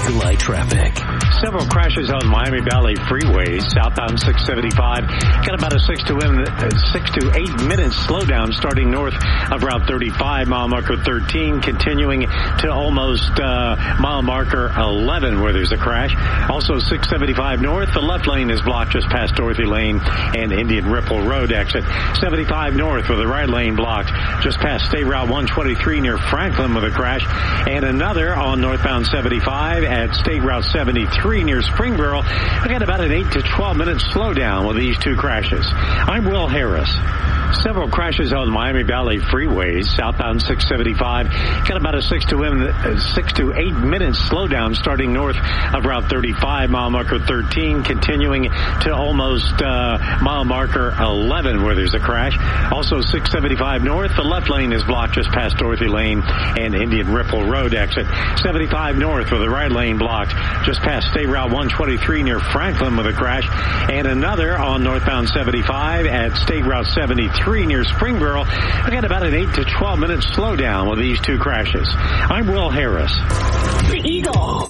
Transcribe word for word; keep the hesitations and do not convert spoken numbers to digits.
Light traffic. Several crashes on Miami Valley freeways, southbound six seventy-five. Got about a six to, six to eight minute slowdown starting north of Route thirty-five, mile marker thirteen, continuing to almost uh, mile marker eleven where there's a crash. Also six seventy-five north, the left lane is blocked just past Dorothy Lane and Indian Ripple Road exit. seventy-five north with the right lane blocked just past State Route one twenty-three near Franklin with a crash. And another on northbound seventy-five at State Route seventy-three near Springboro. We got about an eight to twelve minute slowdown with these two crashes. I'm Will Harris. Several crashes on Miami Valley freeways, southbound six seventy-five. Got about a six to, six to eight minute slowdown starting north of Route thirty-five, mile marker thirteen, continuing to almost uh, mile marker eleven where there's a crash. Also six seventy-five north, the left lane is blocked just past Dorothy Lane and Indian Ripple Road exit. seventy-five north with the right lane blocked just past State Route one twenty-three near Franklin with a crash. And another on northbound seventy-five at State Route seventy-three near Springboro. We got about an eight to twelve minute slowdown with these two crashes. I'm Will Harris. The Eagle.